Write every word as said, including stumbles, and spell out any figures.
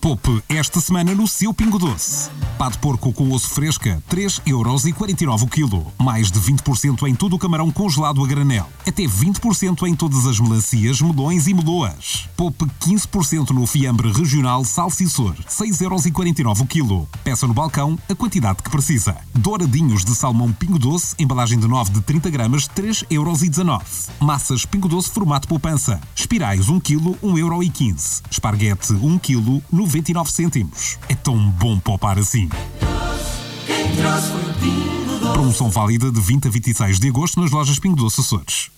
Poupe esta semana no seu Pingo Doce. Pá de porco com osso fresca, três euros e quarenta e nove o quilo. Mais de vinte por cento em todo o camarão congelado a granel. Até vinte por cento em todas as melancias, melões e meloas. Poupe quinze por cento no fiambre regional Salsiçor, seis euros e quarenta e nove o quilo. Peça no balcão a quantidade que precisa. Douradinhos de salmão Pingo Doce, embalagem de nove de trinta gramas, três euros e dezanove. Massas Pingo Doce formato poupança. Espirais um quilo, um euro e quinze. Esparguete um quilo, noventa e nove cêntimos. É tão bom poupar assim. Promoção válida de vinte a vinte e seis de agosto nas lojas Pingo Doce Açores.